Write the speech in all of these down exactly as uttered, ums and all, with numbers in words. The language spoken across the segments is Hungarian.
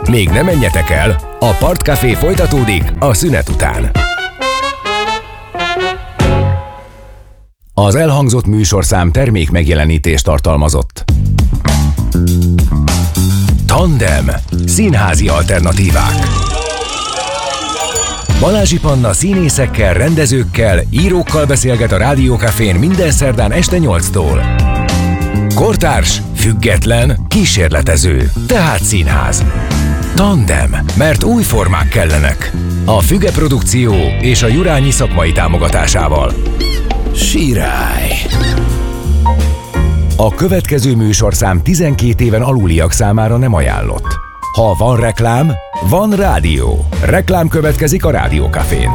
Még nem menjetek el, a Partcafé folytatódik a szünet után. Az elhangzott műsorszám termék megjelenítést tartalmazott. Tandem. Színházi alternatívák. Balázsi Panna színészekkel, rendezőkkel, írókkal beszélget a Rádiókafén minden szerdán este nyolctól. Kortárs, független, kísérletező, tehát színház. Tandem, mert új formák kellenek. A Füge Produkció és a Jurányi szakmai támogatásával. Sirály. A következő műsorszám tizenkét éven aluliak számára nem ajánlott. Ha van reklám, van rádió. Reklám következik a Rádiókafén.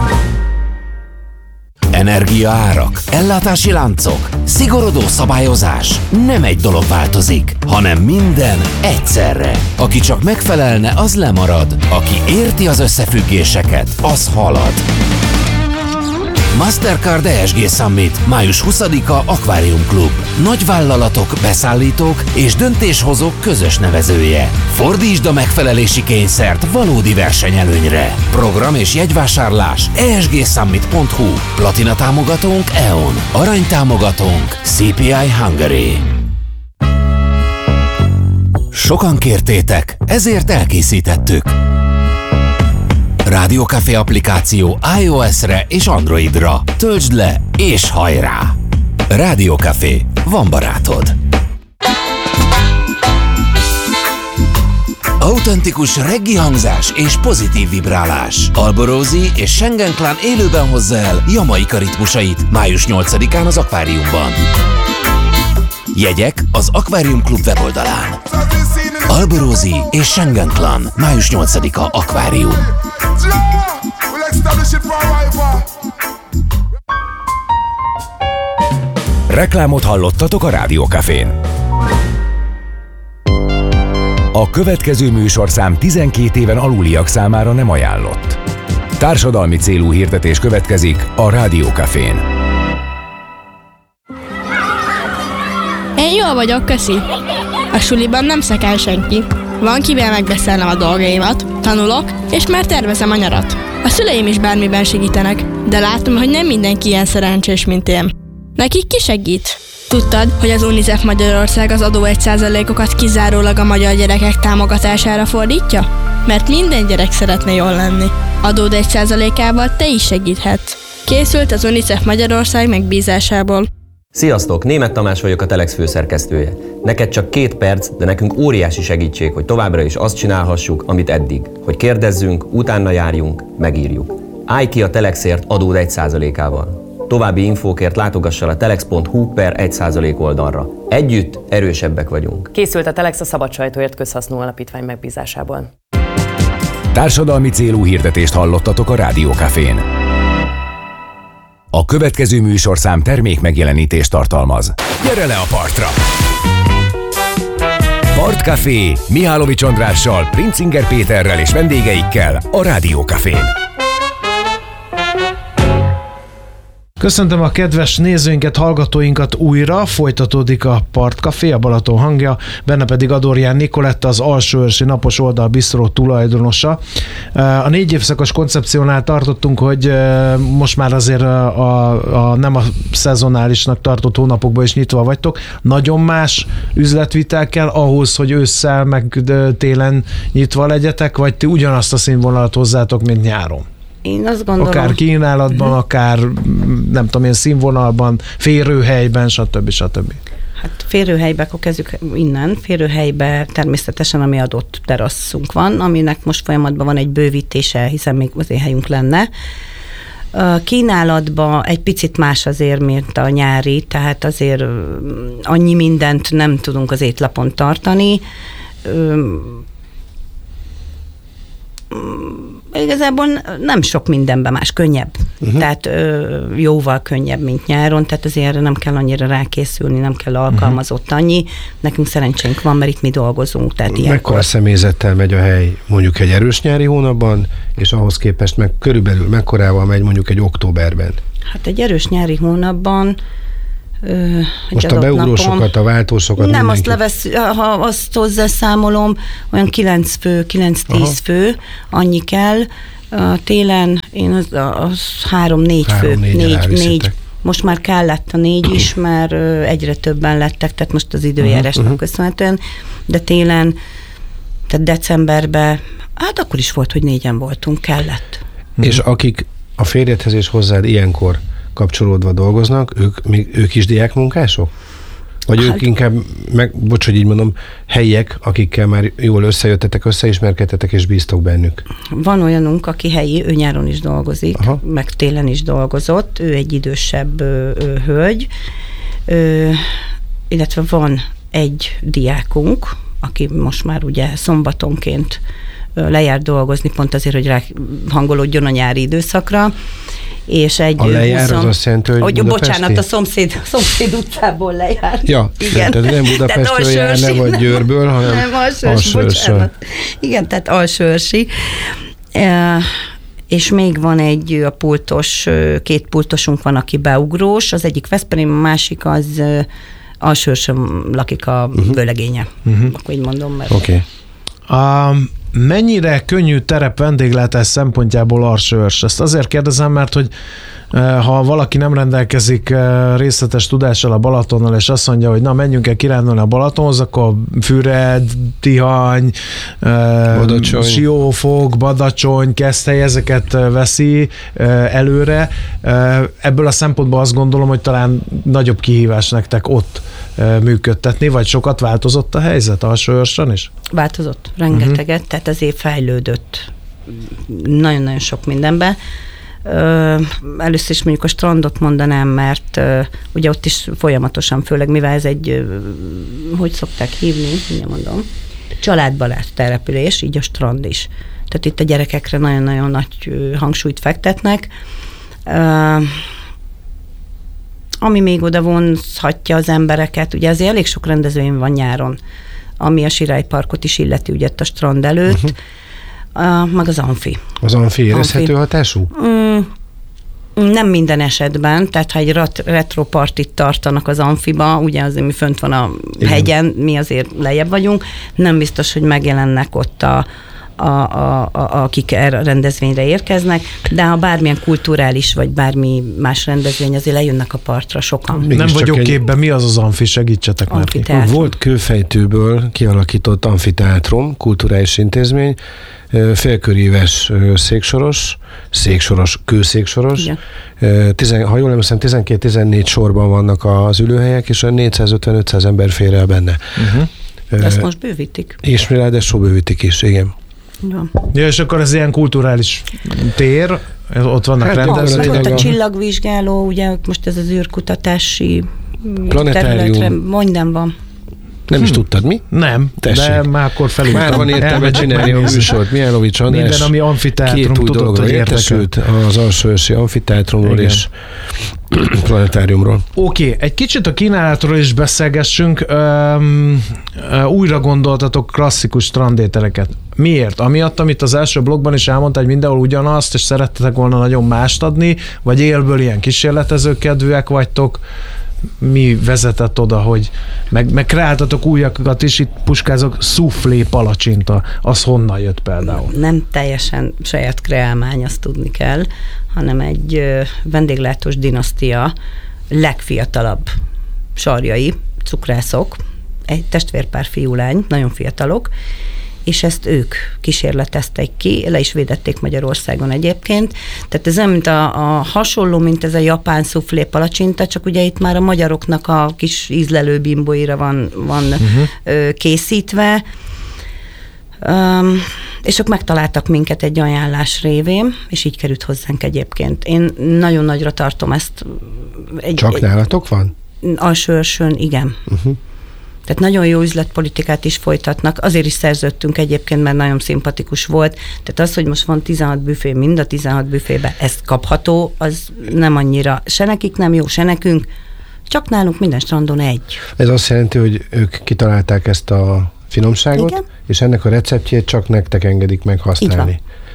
Energiaárak, ellátási láncok, szigorodó szabályozás. Nem egy dolog változik, hanem minden egyszerre. Aki csak megfelelne, az lemarad. Aki érti az összefüggéseket, az halad. Mastercard e es gé Summit, május huszadika Aquarium Club. Nagyvállalatok, beszállítók és döntéshozók közös nevezője. Fordítsd a megfelelési kényszert valódi versenyelőnyre. Program és jegyvásárlás e es gé summit pont hu. Platina támogatónk é o en. Arany támogatónk cé pé i Hungary. Sokan kértétek, ezért elkészítettük. Rádiókafé applikáció iOS-re és Androidra. Töltsd le és hajrá! Rádiókafé. Van barátod. Autentikus reggi hangzás és pozitív vibrálás. Alborosi és Schengen Clan élőben hozza el jamaika ritmusait május nyolcadikán az Akváriumban. Jegyek az Aquarium Club weboldalán. Alborosi és Schengen Clan, május nyolcadika Akvárium. Reklámot hallottatok a Rádiókafén. A következő műsorszám tizenkét éven aluliak számára nem ajánlott. Társadalmi célú hirdetés következik a Rádiókafén. Én jól vagyok, köszi. A suliban nem szekál senki. Van kivel megbeszélnem a dolgaimat, tanulok, és már tervezem a nyarat. A szüleim is bármiben segítenek, de látom, hogy nem mindenki ilyen szerencsés, mint én. Nekik ki segít? Tudtad, hogy az UNICEF Magyarország az adó egy százalékokat kizárólag a magyar gyerekek támogatására fordítja? Mert minden gyerek szeretne jól lenni. Adód egy százalékával te is segíthetsz. Készült az UNICEF Magyarország megbízásából. Sziasztok! Németh Tamás vagyok, a Telex főszerkesztője. Neked csak két perc, de nekünk óriási segítség, hogy továbbra is azt csinálhassuk, amit eddig. Hogy kérdezzünk, utána járjunk, megírjuk. Állj ki a Telexért adód egy százalékával. További infókért látogass el a telex pont hu per egy százalék oldalra. Együtt erősebbek vagyunk. Készült a Telex a Szabad Sajtóért Közhasznú Alapítvány megbízásából. Társadalmi célú hirdetést hallottatok a Rádiókafén. A következő műsorszám termék megjelenítést tartalmaz. Gyere le a partra! Partcafé Mihálovics Andrással, Princinger Péterrel és vendégeikkel a Rádiókafén. Köszöntöm a kedves nézőinket, hallgatóinkat újra, folytatódik a Partcafé, a Balaton hangja, benne pedig Adorján Nikoletta, az Alsóörsi Napos Oldal bisztró tulajdonosa. A négy évszakos koncepciónál tartottunk, hogy most már azért a, a, a nem a szezonálisnak tartott hónapokban is nyitva vagytok. Nagyon más üzletvitel kell ahhoz, hogy ősszel meg télen nyitva legyetek, vagy ti ugyanazt a színvonalat hozzátok, mint nyáron? Én azt gondolom... Akár kínálatban, akár nem tudom én színvonalban, férőhelyben, stb. stb. Hát férőhelybe, akkor kezdjük innen. Férőhelybe természetesen, ami adott terasszunk van, aminek most folyamatban van egy bővítése, hiszen még azért helyünk lenne. A kínálatban egy picit más azért, mint a nyári, tehát azért annyi mindent nem tudunk az étlapon tartani. Igazából nem sok mindenben más, könnyebb. Uh-huh. Tehát ö, jóval könnyebb, mint nyáron, tehát azért nem kell annyira rákészülni, nem kell alkalmazott annyi. Nekünk szerencsénk van, mert itt mi dolgozunk. Tehát mekkora ilyenkor... személyzettel megy a hely mondjuk egy erős nyári hónapban, és ahhoz képest meg körülbelül mekkorával megy mondjuk egy októberben? Hát egy erős nyári hónapban Most a beugrósokat, a váltósokat nem, mindenki. azt levesz, ha azt hozzászámolom, olyan kilenc fő, kilenc-tíz fő, annyi kell. Télen én az, az három-négy fő, négy, négy. Most már kellett a négy is, mert egyre többen lettek, tehát most az időjárásnak uh-huh. köszönhetően, de télen, tehát decemberben, hát akkor is volt, hogy négyen voltunk, kellett. És akik a férjedhez és hozzád ilyenkor kapcsolódva dolgoznak, ők, még, ők is diákmunkások? Vagy hát, ők inkább, meg, bocs, hogy így mondom, helyiek, akikkel már jól összejöttetek, összeismerkedtetek és bíztok bennük? Van olyanunk, aki helyi, ő nyáron is dolgozik, aha. meg télen is dolgozott, ő egy idősebb ö, ö, hölgy, ö, illetve van egy diákunk, aki most már ugye szombatonként lejár dolgozni, pont azért, hogy rá hangolódjon a nyári időszakra, és egy a lejár huszon... az azt jelenti, hogy, hogy bocsánat, a szomszéd, szomszéd utcából lejár. Ja, igen. Tehát nem Budapestről járna, vagy Győrből, hanem nem, Alsóörsi. Igen, tehát Alsóörsi. E, és még van egy a pultos, két pultosunk van, aki beugrós, az egyik Veszprém, a másik az Alsóörsön lakik a uh-huh. vőlegénye. Uh-huh. Akkor így mondom, mert... Oké. Okay. Um, mennyire könnyű terep vendéglátás szempontjából Alsóörs? Ezt azért kérdezem, mert hogy ha valaki nem rendelkezik részletes tudással a Balatonnal, és azt mondja, hogy na, menjünk el kirándulni a Balatonhoz, akkor Füred, Tihany, Badacsony. Siófok, Badacsony, Keszthely, ezeket veszi előre. Ebből a szempontból azt gondolom, hogy talán nagyobb kihívás nektek ott működtetni, vagy sokat változott a helyzet Alsóörsen is? Változott, rengeteget, uh-huh. tehát azért fejlődött nagyon-nagyon sok mindenben. Uh, először is mondjuk a strandot mondanám, mert uh, ugye ott is folyamatosan, főleg mivel ez egy, uh, hogy szokták hívni, mindjárt mondom, családbarát település, így a strand is. Tehát itt a gyerekekre nagyon-nagyon nagy uh, hangsúlyt fektetnek. Uh, ami még oda vonzhatja az embereket, ugye azért elég sok rendezvény van nyáron, ami a Sirály Parkot is illeti, ugye a strand előtt, uh-huh. Uh, meg az amfi. Az amfi érezhető hatású? Mm, nem minden esetben, tehát ha egy rat- retro partit tartanak az amfiba, ugye azért mi fönt van a igen. hegyen, mi azért lejjebb vagyunk, nem biztos, hogy megjelennek ott a, a, a, a, akik erre a rendezvényre érkeznek, de ha bármilyen kulturális, vagy bármi más rendezvény, azért lejönnek a partra sokan. Mégis nem vagyok egy... képben, mi az az amfi? Segítsetek már. Volt kőfejtőből kialakított amfiteátrum, kulturális intézmény, félköríves széksoros, széksoros, kőszéksoros. Tizen, ha jól emlékszem, tizenkét-tizennégy sorban vannak az ülőhelyek, és négyszázötven-ötszáz ember fér el benne. Uh-huh. Ezt most bővítik. És mi ráadásul bővítik is, igen. Ja. Ja, és akkor ez ilyen kulturális tér, ott vannak hát, rendezvények. Ott a csillagvizsgáló, ugye most ez az űrkutatási planetárium. Területre, minden van. Nem hm. is tudtad, mi? Nem, tessék. De már akkor felültem. Már van értelme csinálni a műsort. Mihálovics András minden, ami amfiteátrum, két új dologra értesült az Alsóörsi amfiteátrumról és planetáriumról. Oké, okay, egy kicsit a kínálatról is beszélgessünk. Um, uh, újra gondoltatok klasszikus strandételeket. Miért? Amiatt, amit az első blogban is elmondta, hogy mindenhol ugyanazt, és szerettetek volna nagyon mást adni, vagy élből ilyen kísérletező kedvűek vagytok? Mi vezetett oda, hogy meg, meg kreáltatok újakat is, itt puskázok, szuflé palacsinta, az honnan jött például? Nem teljesen saját kreálmány, azt tudni kell, hanem egy ö, vendéglátós dinasztia legfiatalabb sarjai, cukrászok, egy testvérpár fiú-lány, nagyon fiatalok, és ezt ők kísérletezték ki, le is védették Magyarországon egyébként. Tehát ez nem mint a, a hasonló, mint ez a japán szuflé palacsinta, csak ugye itt már a magyaroknak a kis ízlelő bimbóira van, van uh-huh. ö, készítve. Um, és ők megtaláltak minket egy ajánlás révén, és így került hozzánk egyébként. Én nagyon nagyra tartom ezt. Egy, csak egy, nálatok van? Alsóörsön, igen. Uh-huh. Tehát nagyon jó üzletpolitikát is folytatnak, azért is szerződtünk egyébként, mert nagyon szimpatikus volt. Tehát az, hogy most van tizenhat büfé, mind a tizenhat büfébe ezt kapható, az nem annyira se nekik nem jó, se nekünk, csak nálunk minden strandon egy. Ez azt jelenti, hogy ők kitalálták ezt a finomságot, igen. És ennek a receptjét csak nektek engedik meg használni.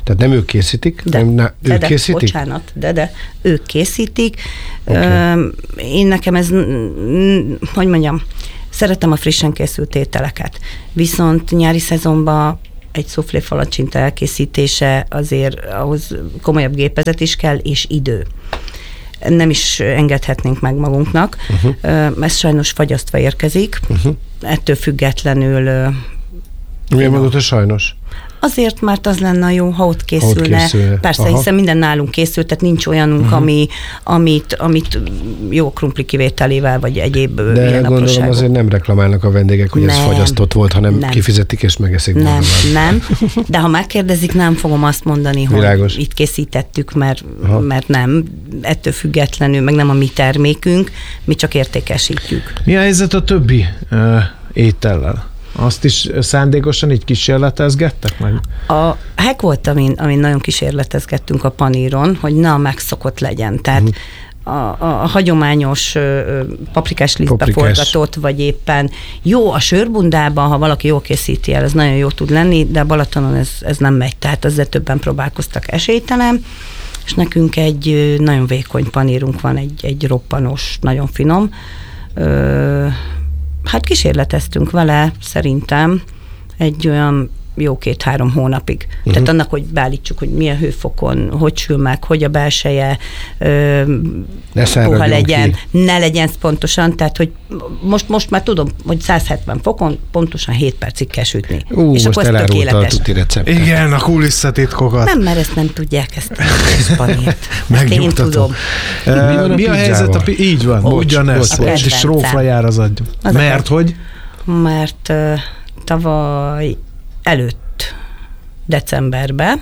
Tehát nem ők készítik, de, nem, na, de, ők de, készítik? Bocsánat, de, de ők készítik. Okay. Én nekem ez, hogy mondjam, szeretem a frissen készült ételeket. Viszont nyári szezonban egy szuflé palacsinta elkészítése azért ahhoz komolyabb gépezet is kell, és idő. Nem is engedhetnénk meg magunknak. Uh-huh. Ez sajnos fagyasztva érkezik. Uh-huh. Ettől függetlenül... Miért mondod, hogy sajnos? Azért, mert az lenne jó, ha ott készülne. Ott készülne. Persze, Aha. hiszen minden nálunk készült, tehát nincs olyanunk, uh-huh. ami, amit, amit jó krumpli kivételével, vagy egyéb de ilyen gondolom apróságok. Azért nem reklamálnak a vendégek, hogy nem, ez fagyasztott volt, hanem nem. kifizetik és megeszik. Nem, magában. nem. De ha megkérdezik, nem fogom azt mondani, hogy Világos. Itt készítettük, mert, mert nem. Ettől függetlenül, meg nem a mi termékünk, mi csak értékesítjük. Mi a helyzet a többi uh, étellel? Azt is szándékosan így kísérletezgettek meg? A hack volt, amin, amin nagyon kísérletezgettünk a paníron, hogy na, megszokott legyen. Tehát uh-huh. a, a, a hagyományos ö, paprikás lisztbe forgatott, vagy éppen jó a sörbundában, ha valaki jól készíti el, ez nagyon jó tud lenni, de Balatonon ez, ez nem megy. Tehát ezzel többen próbálkoztak, esélytelen. És nekünk egy nagyon vékony panírunk van, egy, egy roppanos, nagyon finom. Ö, Hát kísérleteztünk vele, szerintem, egy olyan jó két-három hónapig. Uh-huh. Tehát annak, hogy beállítsuk, hogy milyen hőfokon, hogy sül meg, hogy a belseje ö, puha legyen, ki. Ne legyen pontosan, tehát, hogy most, most már tudom, hogy száz hetven fokon pontosan hét percig kell sütni. Ú, és most elárulta a tuti receptet. Igen, a kulisszatitkokat. Nem, mert ezt nem tudják, ezt a panírt. Ezt én tudom. Uh, mi, van a, mi a helyzet? A, így van, bocs, ugyanez. Bocs, bocs. És rófra jár az agy. Az mert hogy? Mert uh, tavaly előtt decemberben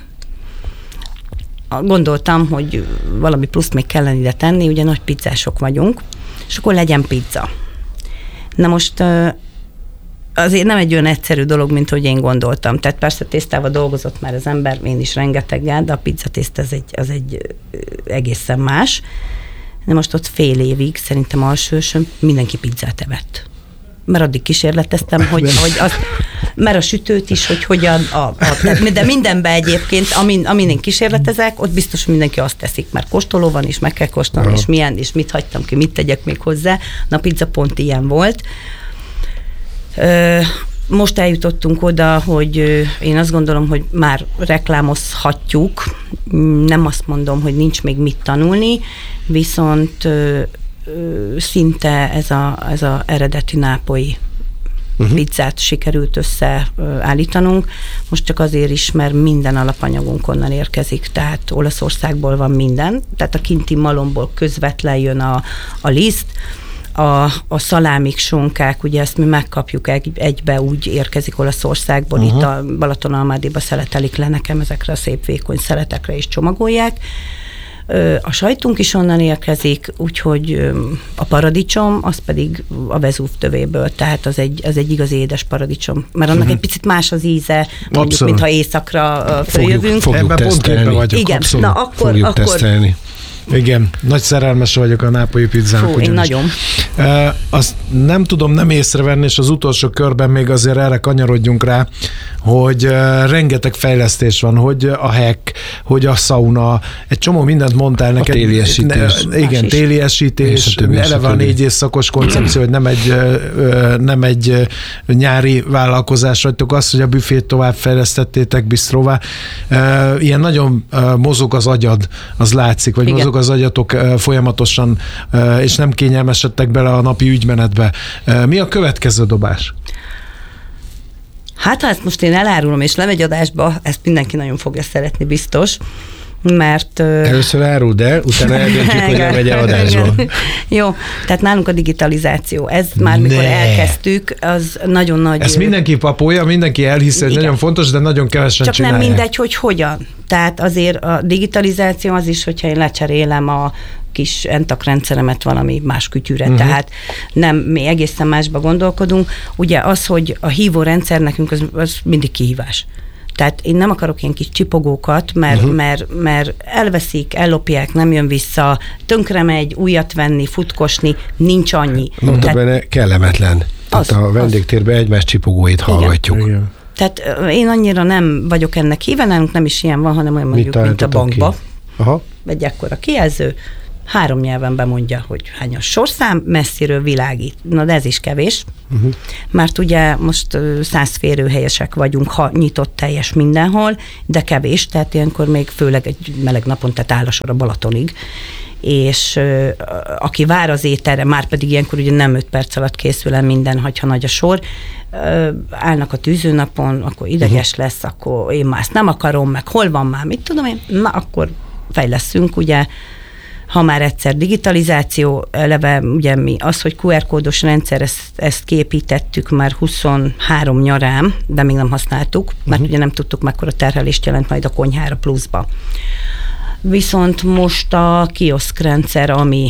gondoltam, hogy valami pluszt még kellene ide tenni, ugye nagy pizzások vagyunk, és akkor legyen pizza. Na most azért nem egy olyan egyszerű dolog, mint hogy én gondoltam. Tehát persze tésztával dolgozott már az ember, én is rengeteget, de a pizzatészta az egy, az egy egészen más. De most ott fél évig, szerintem alsősöm, mindenki pizzát evett. Mert addig kísérleteztem, hogy, hogy az, mert a sütőt is, hogy hogyan, a, a, de mindenben egyébként, amin, amin én kísérletezek, ott biztos, hogy mindenki azt teszik, mert kóstoló van, és meg kell kóstolni, és milyen, és mit hagytam ki, mit tegyek még hozzá. Na, pizza pont ilyen volt. Most eljutottunk oda, hogy én azt gondolom, hogy már reklámozhatjuk, nem azt mondom, hogy nincs még mit tanulni, viszont szinte ez a, ez a eredeti nápolyi uh-huh. pizzát sikerült összeállítanunk. Most csak azért is, mert minden alapanyagunk onnan érkezik, tehát Olaszországból van minden, tehát a kinti malomból közvetlen jön a, a liszt, a, a szalámik, sonkák, ugye ezt mi megkapjuk egy, egybe, úgy érkezik Olaszországból, uh-huh. itt a Balatonalmádiba szeletelik le nekem ezekre a szép vékony szeletekre és csomagolják. A sajtunk is onnan érkezik, úgyhogy a paradicsom, az pedig a Vezúv tövéből, tehát az egy, az egy igazi édes paradicsom. Mert annak uh-huh. egy picit más az íze, mondjuk, mintha éjszakra följövünk. Fogjuk, fogjuk tesztelni. Vagyok, igen, abszolút. na akkor... Fogjuk akkor tesztelni. Igen, nagy szerelmes vagyok a nápolyi pizzának. Fú, én nagyon. E, azt nem tudom nem észrevenni, és az utolsó körben még azért erre kanyarodjunk rá, hogy e, rengeteg fejlesztés van, hogy a hack, hogy a sauna, egy csomó mindent mondtál neked. A téliesítés. Ne, igen, téliesítés, eleve a négy évszakos koncepció, hogy nem egy, nem egy nyári vállalkozás vagytok, az, hogy a büfét tovább fejlesztettétek bistróvá. E, ilyen nagyon mozog az agyad, az látszik, vagy igen. mozog az agyatok folyamatosan, és nem kényelmesedtek bele a napi ügymenetbe. Mi a következő dobás? Hát, ha ezt most én elárulom, és lemegy adásba, ezt mindenki nagyon fogja szeretni, biztos, mert... Először áruld el, utána eldöntjük, hogy lemegy adásba. Jó, tehát nálunk a digitalizáció, ez már ne. mikor elkezdtük, az nagyon nagy... Ezt mindenki papolja, mindenki elhiszi, hogy nagyon fontos, de nagyon kevesen Csak csinálják. nem mindegy, hogy hogyan. Tehát azért a digitalizáció az is, hogyha én lecserélem a kis entak rendszeremet valami más kütyűre, uh-huh. tehát nem, mi egészen másba gondolkodunk. Ugye az, hogy a hívó rendszer nekünk az, az mindig kihívás. Tehát én nem akarok ilyen kis csipogókat, mert, uh-huh. mert, mert elveszik, ellopják, nem jön vissza, tönkre megy, újat venni, futkosni, nincs annyi. Mondta benne kellemetlen. Tehát az, a vendégtérben egymás csipogóit hallgatjuk. Igen. Tehát én annyira nem vagyok ennek híve, nálunk nem is ilyen van, hanem olyan mondjuk, mint a bankba. Ki? Aha. Egy ekkora kijelző, három nyelven bemondja, hogy hány a sorszám, messziről világít. Na, de ez is kevés, uh-huh. mert ugye most száz férőhelyesek vagyunk, ha nyitott teljes mindenhol, de kevés, tehát ilyenkor még főleg egy meleg napon, tehát áll a sor a Balatonig, és uh, aki vár az ételre, már pedig ilyenkor ugye nem öt perc alatt készül el minden, hogyha nagy a sor, uh, állnak a tűzőnapon, akkor ideges uh-huh. lesz, akkor én már ezt nem akarom, meg hol van már, mit tudom én, na akkor fejleszünk, ugye, ha már egyszer digitalizáció, eleve ugye mi az, hogy kú er kódos rendszer, ezt, ezt képítettük már huszonhárom nyarán, de még nem használtuk, mert uh-huh. ugye nem tudtuk, mekkora terhelést jelent majd a konyhára pluszba. Viszont most a kioszkrendszer, ami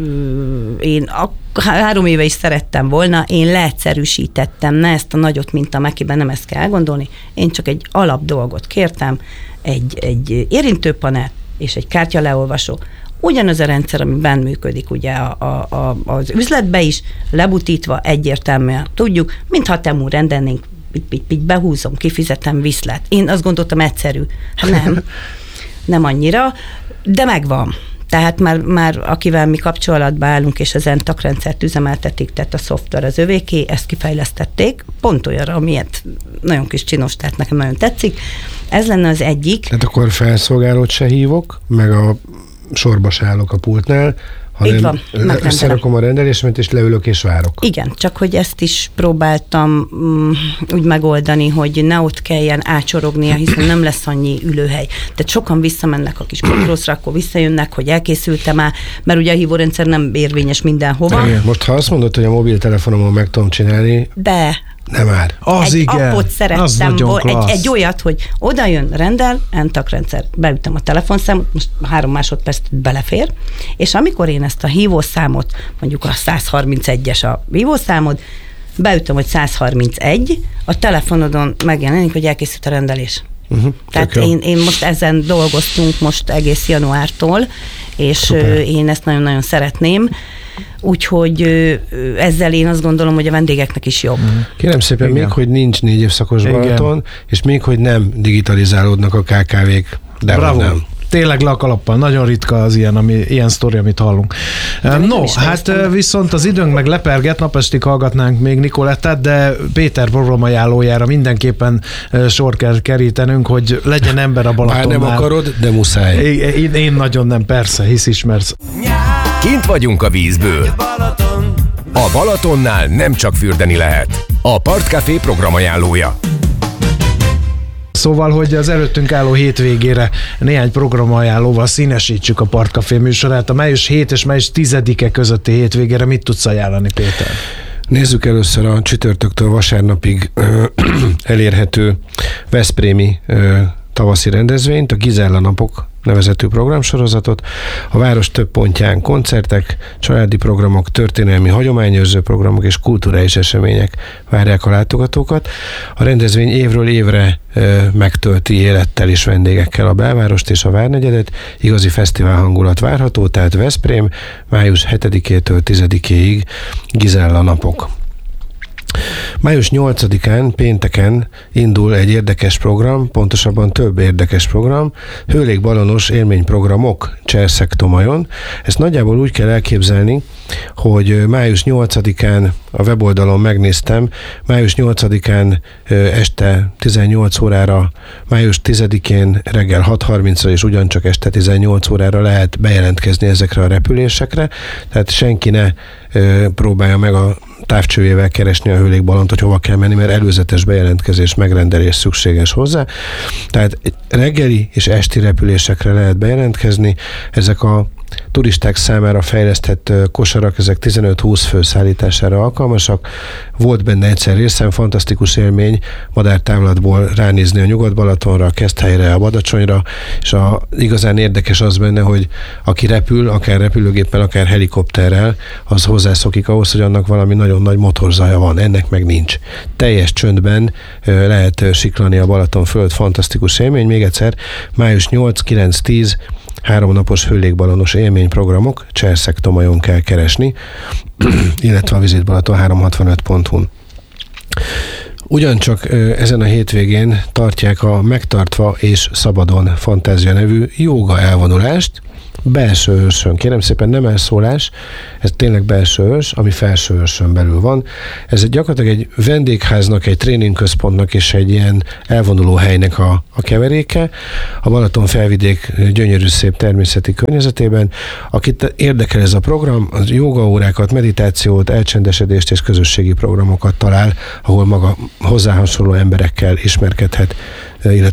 uh, én a, három éve is szerettem volna, én leegyszerűsítettem, ne ezt a nagyot, mint a Mekiben, nem ezt kell elgondolni, én csak egy alap dolgot kértem, egy, egy érintőpanel és egy kártyaleolvasó. Ugyanaz a rendszer, ami benn működik ugye a, a, a, az üzletbe is, lebutítva egyértelműen tudjuk, mintha Temu rendelnénk, behúzom, kifizetem, viszlet. Én azt gondoltam egyszerű. Hát nem, nem annyira, de megvan. Tehát már, már akivel mi kapcsolatban állunk, és az entak rendszert üzemeltetik, tehát a szoftver az övéké, ezt kifejlesztették, pont olyanra, amilyet nagyon kis csinos, tehát nekem nagyon tetszik. Ez lenne az egyik. Tehát akkor felszolgálót se hívok, meg a sorba se állok a pultnál, hanem összerakom a rendelésemet, és leülök és várok. Igen, csak hogy ezt is próbáltam um, úgy megoldani, hogy ne ott kelljen ácsorognia, hiszen nem lesz annyi ülőhely. Tehát sokan visszamennek a kis kokroszra, akkor visszajönnek, hogy elkészültem már, mert ugye a hívórendszer nem érvényes mindenhova. Igen, most ha azt mondod, hogy a mobiltelefonomon meg tudom csinálni, de nem már. Az egy igen, appot szerettem, vol- egy, egy olyat, hogy oda jön, rendel, entak rendszer. Beütöm a telefonszámot, most három másodperc belefér, és amikor én ezt a hívószámot, mondjuk a száz harmincegyes a hívószámod, beütöm, hogy száz harmincegy, a telefonodon megjelenik, hogy elkészült a rendelés. Uh-huh, Tehát én, én most ezen dolgoztunk most egész januártól, és Szuper. Én ezt nagyon-nagyon szeretném. Úgyhogy ezzel én azt gondolom, hogy a vendégeknek is jobb. Kérem szépen, igen. Még hogy nincs négy évszakos Balaton, és még hogy nem digitalizálódnak a ká ká vék. De bravo. Nem. Tényleg le a kalappal. Nagyon ritka az ilyen, ami, ilyen sztori, amit hallunk. De no, hát nem. Viszont az időnk meg leperget, napestig hallgatnánk még Nicolettát, de Péter programajánlójára mindenképpen sor kell kerítenünk, hogy legyen ember a Balatonnál. Bár nem akarod, de muszáj. Én, én nagyon nem, persze, hisz ismersz. Kint vagyunk a vízből. A Balatonnál nem csak fürdeni lehet. A Partcafé programajánlója. Szóval, hogy az előttünk álló hétvégére néhány programajánlóval színesítsük a Partcafé műsorát. A május hetedike és május tizedike közötti hétvégére mit tudsz ajánlani, Péter? Nézzük először a csütörtöktől vasárnapig ö, elérhető veszprémi ö, tavaszi rendezvényt, a Gizella napok nevezetű programsorozatot. A város több pontján koncertek, családi programok, történelmi hagyományőrző programok és kulturális események várják a látogatókat. A rendezvény évről évre e, megtölti élettel és vendégekkel a belvárost és a várnegyedet. Igazi fesztivál hangulat várható, tehát Veszprém május hetedikétől tizedikéig Gizella napok. május nyolcadikán, pénteken indul egy érdekes program, pontosabban több érdekes program, hőlégbalonos élményprogramok Cserszeg-Tomajon. Ezt nagyjából úgy kell elképzelni, hogy május nyolcadikán a weboldalon megnéztem, május nyolcadikán este tizennyolc órára, május tizedikén reggel hat harmincra és ugyancsak este tizennyolc órára lehet bejelentkezni ezekre a repülésekre, tehát senki ne próbálja meg a távcsőjével keresni a hőlégbalont, hogy hova kell menni, mert előzetes bejelentkezés, megrendelés szükséges hozzá. Tehát reggeli és esti repülésekre lehet bejelentkezni. Ezek a turisták számára fejlesztett kosarak, ezek tizenöt-húsz fő szállítására alkalmasak. Volt benne egyszer részem, fantasztikus élmény madártávlatból ránézni a Nyugat-Balatonra, a Keszthelyre, a Badacsonyra, és a, igazán érdekes az benne, hogy aki repül, akár repülőgéppel, akár helikopterrel, az hozzászokik ahhoz, hogy annak valami nagyon nagy motorzaja van, ennek meg nincs. Teljes csöndben lehet siklani a Balaton föld, fantasztikus élmény. Még egyszer, május nyolc, kilenc, tíz háromnapos hőlégbalonos élményprogramok, Cserszeg-Tomajon kell keresni, illetve a Visit Balaton háromszázhatvanöt pont hu-n. Ugyancsak ezen a hétvégén tartják a Megtartva és Szabadon Fantázia nevű jóga elvonulást, belső őrsön. Kérem szépen, nem elszólás, ez tényleg belső őrs, ami felső őrsön belül van. Ez gyakorlatilag egy vendégháznak, egy tréningközpontnak és egy ilyen elvonuló helynek a, a keveréke. A Balaton felvidék gyönyörű szép természeti környezetében. Akit érdekel ez a program, az jógaórákat, meditációt, elcsendesedést és közösségi programokat talál, ahol maga hozzá hasonló emberekkel ismerkedhet, illetve